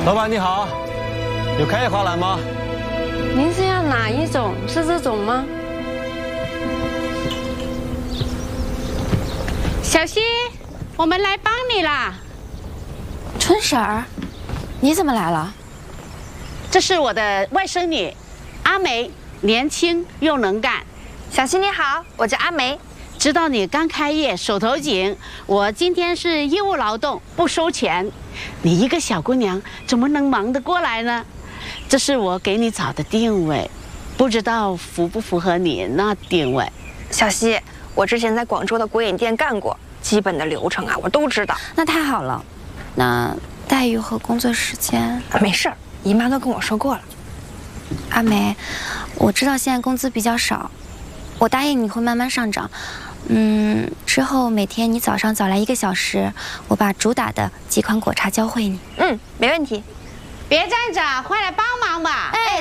老板你好，有开业花篮吗？ 您是要哪一种？是这种吗？ 小希，我们来帮你啦。 春婶儿，你怎么来了？ 这是我的外甥女，阿梅，年轻又能干。 小希你好，我叫阿梅。 知道你刚开业，手头紧，我今天是义务劳动，不收钱。你一个小姑娘怎么能忙得过来呢？这是我给你找的定位，不知道符不符合你那定位。 小希，我之前在广州的国营店干过，基本的流程啊我都知道。那太好了。那待遇和工作时间？没事儿，姨妈都跟我说过了。阿梅，我知道现在工资比较少，我答应你会慢慢上涨。之后每天你早上早来1个小时，我把主打的几款果茶教会你。没问题。 别站着，快来帮忙吧！ 哎，